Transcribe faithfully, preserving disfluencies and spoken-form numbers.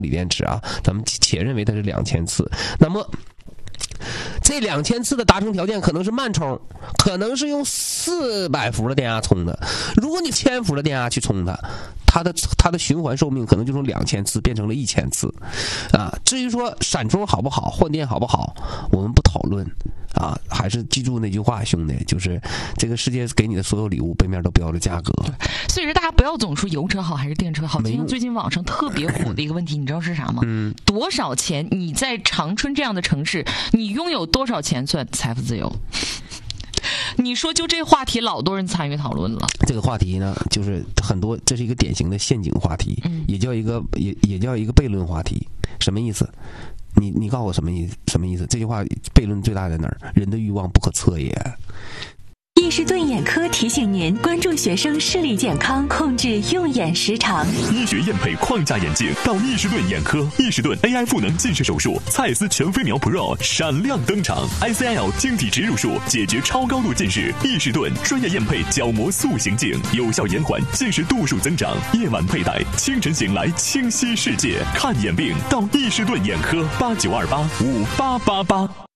锂电池啊，咱们且认为它是两千次。那么这两千次的达成条件可能是慢充，可能是用四百伏的电压充的。如果你千伏的电压去充它，它的它的循环寿命可能就从两千次变成了一千次，啊。至于说闪充好不好，换电好不好，我们不讨论啊。还是记住那句话，兄弟，就是这个世界给你的所有礼物背面都标着价格。 所以说大家不要总说油车好还是电车好。就像最近网上特别火的一个问题，你知道是啥吗？嗯，多少钱你在长春这样的城市，你拥有多少钱算财富自由？你说就这话题，老多人参与讨论了。 这个话题呢，就是很多，这是一个典型的陷阱话题，嗯、也叫一个也也叫一个悖论话题。什么意思？你你告诉我什么意思？什么意思？这句话悖论最大在哪儿？人的欲望不可测也。 易士顿眼科提醒您关注学生视力健康，控制用眼时长。 医学验配框架眼镜到易士顿眼科，易士顿 A I 赋能近视手术，蔡司全飞秒 Pro 闪亮登场 ，I C L 晶体植入术解决超高度近视。易士顿专业验配角膜塑形镜，有效延缓近视度数增长。夜晚佩戴，清晨醒来清晰世界。看眼病到易士顿眼科，八九二八五八八八。